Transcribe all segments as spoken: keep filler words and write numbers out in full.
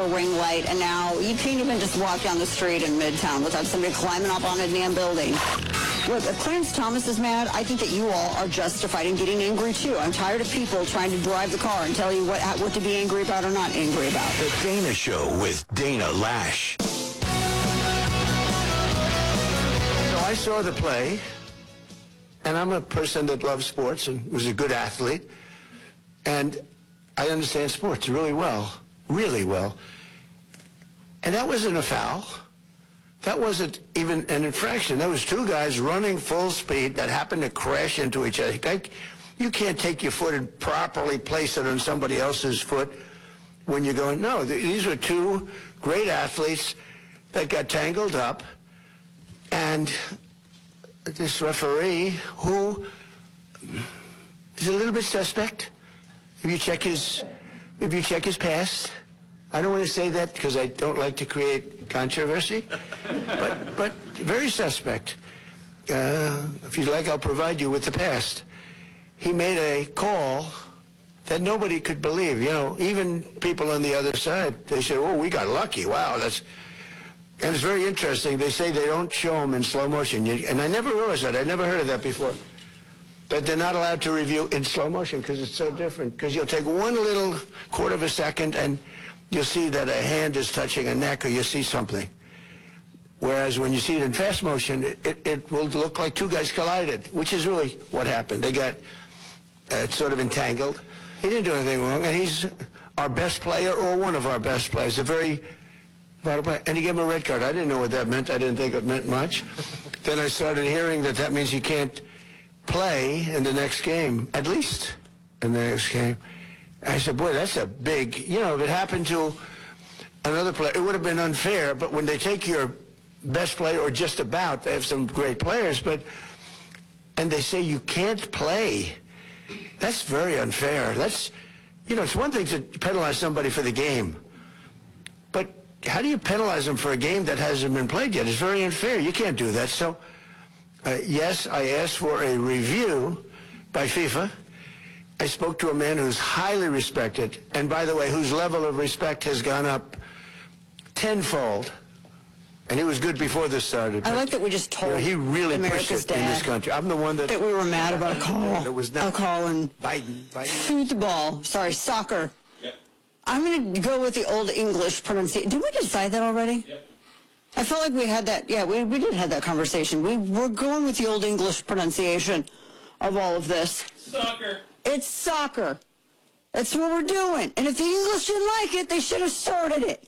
a ring light, and now you can't even just walk down the street in Midtown without somebody climbing up on a damn building. Look, if Clarence Thomas is mad, I think that you all are justified in getting angry too. I'm tired of people trying to drive the car and tell you what what to be angry about or not angry about. The Dana Show with Dana Lash. So I saw the play, and I'm a person that loves sports and was a good athlete, and I understand sports really well, really well. And that wasn't a foul. That wasn't even an infraction. That was two guys running full speed that happened to crash into each other. Like, you can't take your foot and properly place it on somebody else's foot when you're going, no, th- these were two great athletes that got tangled up, and this referee, who is a little bit suspect, if you check his, if you check his past, I don't want to say that because I don't like to create controversy, but, but very suspect. Uh, if you'd like, I'll provide you with the past. He made a call that nobody could believe. You know, even people on the other side, they said, oh, we got lucky. Wow, that's... And it's very interesting. They say they don't show them in slow motion. You, and I never realized that. I never heard of that before. But they're not allowed to review in slow motion because it's so different. Because you'll take one little quarter of a second and you'll see that a hand is touching a neck, or you see something. Whereas when you see it in fast motion, it, it, it will look like two guys collided, which is really what happened. They got uh, sort of entangled. He didn't do anything wrong, and he's our best player or one of our best players. A very vital player. And he gave him a red card. I didn't know what that meant. I didn't think it meant much. Then I started hearing that that means he can't play in the next game, at least in the next game. I said, boy, that's a big, you know, if it happened to another player, it would have been unfair, but when they take your best player, or just about, they have some great players, but, and they say you can't play, that's very unfair. That's, you know, it's one thing to penalize somebody for the game, but how do you penalize them for a game that hasn't been played yet? It's very unfair. You can't do that. So, uh, yes, I asked for a review by FIFA. I spoke to a man who's highly respected, and by the way, whose level of respect has gone up tenfold. And he was good before this started. I like that we just told you know, he really America's pushed it dad in this country. I'm the one that... that we were mad about a call. It was not a call and Biden. Biden. football. Sorry, soccer. Yep. I'm going to go with the old English pronunciation. Did we decide that already? Yep. I felt like we had that. Yeah, we, we did have that conversation. We, we're going with the old English pronunciation of all of this. Soccer. It's soccer. That's what we're doing. And if the English didn't like it, they should have started it.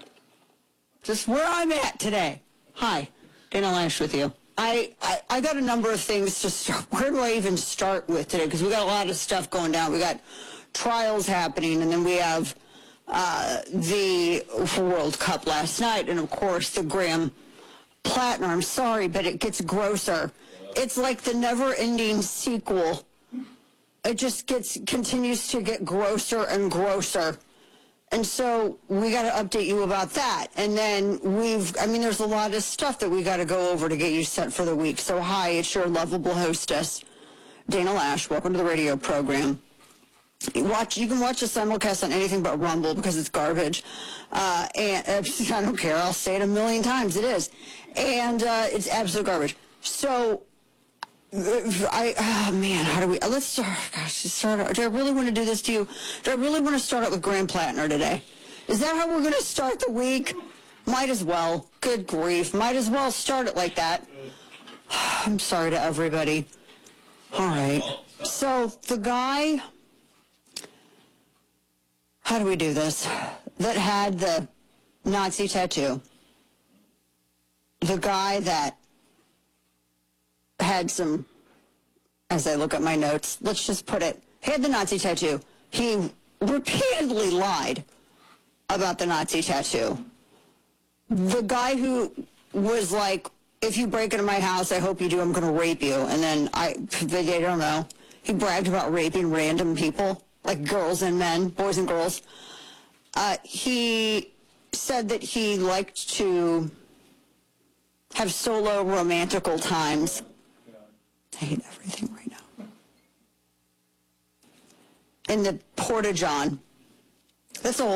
Just where I'm at today. Hi, Dana Lash with you. I, I, I got a number of things to start. Where do I even start with today? Because we got a lot of stuff going down. We got trials happening, and then we have uh, the World Cup last night, and of course the Graham Plattner. I'm sorry, but it gets grosser. It's like the never-ending sequel. It just gets continues to get grosser and grosser. And so we got to update you about that. And then we've, I mean, there's a lot of stuff that we got to go over to get you set for the week. So hi, it's your lovable hostess, Dana Lash. Welcome to the radio program. You watch, you can watch the simulcast on anything but Rumble because it's garbage. Uh, and uh, I don't care. I'll say it a million times. It is. And uh, it's absolute garbage. So I, oh man, how do we, let's start, gosh, start, do I really want to do this to you? Do I really want to start out with Graham Plattner today? Is that how we're going to start the week? Might as well. Good grief. Might as well start it like that. I'm sorry to everybody. All right. So the guy, how do we do this? That had the Nazi tattoo. The guy that had some, as I look at my notes, let's just put it, he had the Nazi tattoo. He repeatedly lied about the Nazi tattoo. The guy who was like, if you break into my house, I hope you do, I'm going to rape you. And then I, they don't know. He bragged about raping random people, like girls and men, boys and girls. Uh, he said that he liked to have solo romantical times. I hate everything right now. In the Porta-John. That's a whole